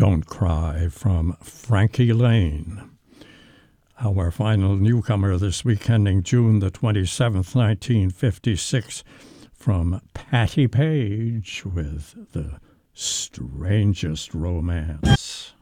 Don't Cry from Frankie Laine. Our final newcomer this week, ending June the 27th, 1956, from Patti Page with The Strangest Romance.